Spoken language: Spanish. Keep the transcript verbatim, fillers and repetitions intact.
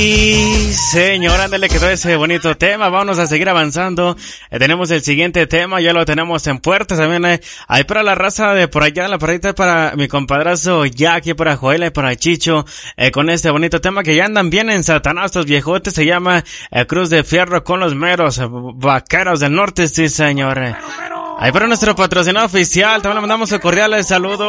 Y señor, ándale, que todo ese bonito tema. Vamos a seguir avanzando. Eh, tenemos el siguiente tema, ya lo tenemos en puertas. También hay, hay para la raza de por allá, la paradita para mi compadrazo Jackie, para Joel y para Chicho, eh, con este bonito tema que ya andan bien en Satanás, estos viejotes. Se llama eh, Cruz de Fierro con los meros eh, vaqueros del norte, sí señor. Ahí para nuestro patrocinador oficial, también le mandamos un cordial saludo.